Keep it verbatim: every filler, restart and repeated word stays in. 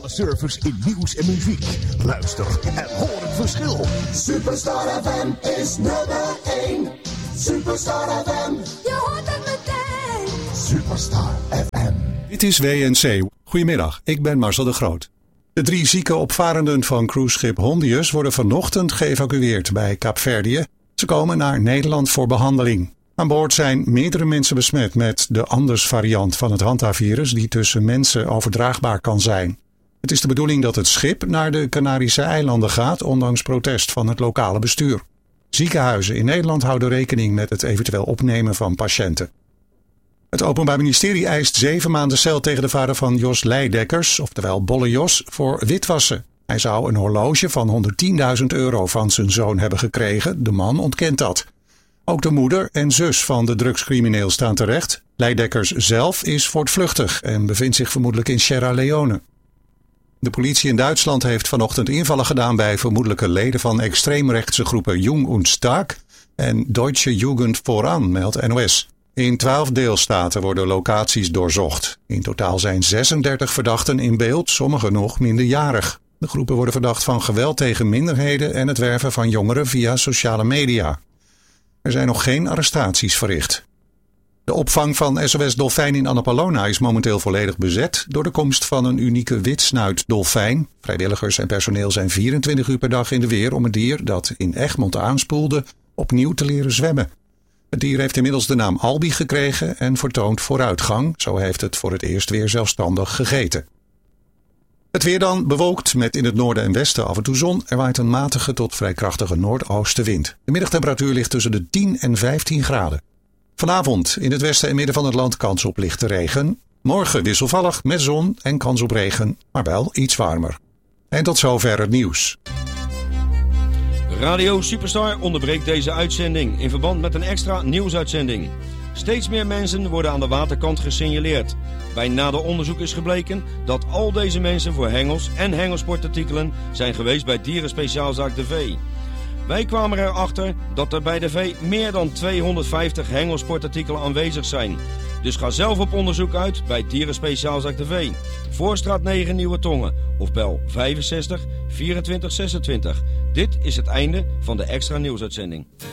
Service in nieuws en muziek. Luister en hoor het verschil. Superstar F M is nummer één. Superstar F M, je hoort het meteen. Superstar F M. Dit is W N C. Goedemiddag, ik ben Marcel de Groot. De drie zieke opvarenden van cruiseschip Hondius worden vanochtend geëvacueerd bij Kaapverdië. Ze komen naar Nederland voor behandeling. Aan boord zijn meerdere mensen besmet met de Anders-variant van het Hantavirus die tussen mensen overdraagbaar kan zijn. Het is de bedoeling dat het schip naar de Canarische eilanden gaat, ondanks protest van het lokale bestuur. Ziekenhuizen in Nederland houden rekening met het eventueel opnemen van patiënten. Het Openbaar Ministerie eist zeven maanden cel tegen de vader van Jos Leidekkers, oftewel Bolle Jos, voor witwassen. Hij zou een horloge van honderdtienduizend euro van zijn zoon hebben gekregen. De man ontkent dat. Ook de moeder en zus van de drugscrimineel staan terecht. Leidekkers zelf is voortvluchtig en bevindt zich vermoedelijk in Sierra Leone. De politie in Duitsland heeft vanochtend invallen gedaan bij vermoedelijke leden van extreemrechtse groepen Jung und Stark en Deutsche Jugend Voran, meldt N O S. In twaalf deelstaten worden locaties doorzocht. In totaal zijn zesendertig verdachten in beeld, sommigen nog minderjarig. De groepen worden verdacht van geweld tegen minderheden en het werven van jongeren via sociale media. Er zijn nog geen arrestaties verricht. De opvang van S O S Dolfijn in Annapolona is momenteel volledig bezet door de komst van een unieke witsnuit-dolfijn. Vrijwilligers en personeel zijn vierentwintig uur per dag in de weer om het dier dat in Egmond aanspoelde opnieuw te leren zwemmen. Het dier heeft inmiddels de naam Albi gekregen en vertoont vooruitgang. Zo heeft het voor het eerst weer zelfstandig gegeten. Het weer dan bewolkt met in het noorden en westen af en toe zon. Er waait een matige tot vrij krachtige noordoostenwind. De middagtemperatuur ligt tussen de tien en vijftien graden. Vanavond in het westen en midden van het land kans op lichte regen. Morgen wisselvallig met zon en kans op regen, maar wel iets warmer. En tot zover het nieuws. Radio Superstar onderbreekt deze uitzending in verband met een extra nieuwsuitzending. Steeds meer mensen worden aan de waterkant gesignaleerd. Bij nader onderzoek is gebleken dat al deze mensen voor hengels en hengelsportartikelen zijn geweest bij Dierenspeciaalzaak De V. Wij kwamen erachter dat er bij de V meer dan tweehonderdvijftig hengelsportartikelen aanwezig zijn. Dus ga zelf op onderzoek uit bij Dierenspeciaalzaak De V. Voorstraat negen Nieuwe Tongen of bel vijfenzestig vierentwintig zesentwintig. Dit is het einde van de extra nieuwsuitzending.